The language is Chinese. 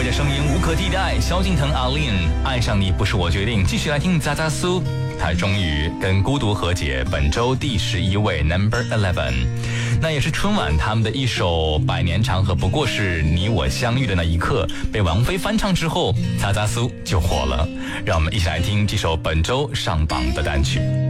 的声音无可替代，萧敬腾、阿令，爱上你不是我决定。继续来听扎扎苏，他终于跟孤独和解，本周第11位 No.11， 那也是春晚他们的一首百年长河不过是你我相遇的那一刻，被王菲翻唱之后，扎扎苏就火了。让我们一起来听这首本周上榜的单曲。